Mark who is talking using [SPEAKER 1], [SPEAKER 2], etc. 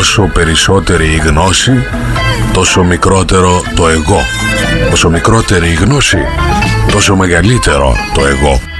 [SPEAKER 1] όσο περισσότερη η γνώση, τόσο μικρότερο το εγώ. Όσο μικρότερη η γνώση, τόσο μεγαλύτερο το εγώ.